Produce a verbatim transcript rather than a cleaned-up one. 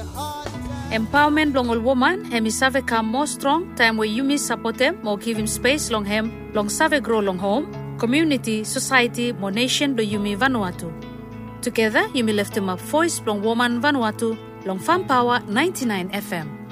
Empowerment long all woman, hemi save come more strong, time where you miss support them, more give him space long hem, long save grow long home, community, society, more nation do Yumi Vanuatu. Together, Yumi left him up voice long woman Vanuatu, long Farm Power ninety-nine F M.